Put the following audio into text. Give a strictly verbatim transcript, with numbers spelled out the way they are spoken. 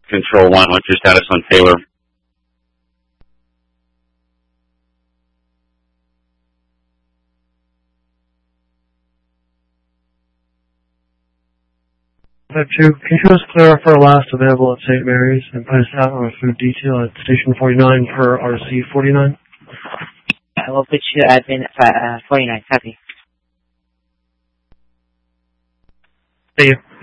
Control one, what's your status on Taylor? Type two, can you just clarify our last available at Saint Mary's and place out our food detail at Station forty-nine per R C forty-nine? I will put you at uh, forty-nine, copy. Thank you.